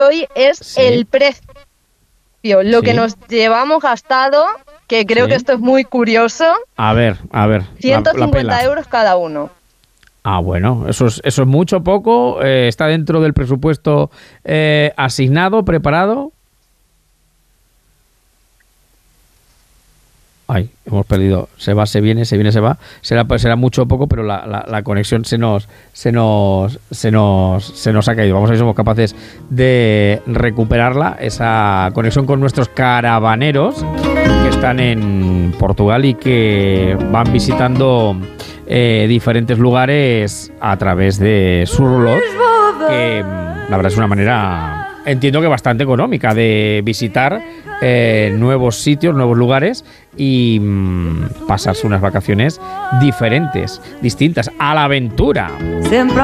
hoy es el precio, lo que nos llevamos gastado, que creo que esto es muy curioso. A ver. 150 euros cada uno. Ah, bueno, eso es mucho, poco. ¿Está dentro del presupuesto asignado, preparado? Ay, hemos perdido. Se va, se viene, se va. Será mucho o poco, pero la conexión se nos ha caído. Vamos a ver si somos capaces de recuperarla, esa conexión con nuestros caravaneros que están en Portugal y que van visitando diferentes lugares a través de Surlot, que la verdad es una manera, entiendo que bastante económica, de visitar nuevos sitios, nuevos lugares y pasarse unas vacaciones distintas, a la aventura.